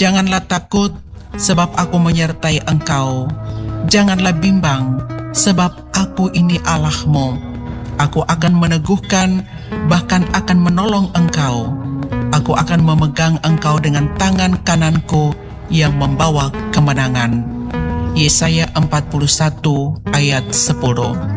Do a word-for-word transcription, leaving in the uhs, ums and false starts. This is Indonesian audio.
Janganlah takut, sebab aku menyertai engkau. Janganlah bimbang, sebab aku ini Allahmu. Aku akan meneguhkan, bahkan akan menolong engkau. Aku akan memegang engkau dengan tangan kananku yang membawa kemenangan. Yesaya empat puluh satu ayat sepuluh.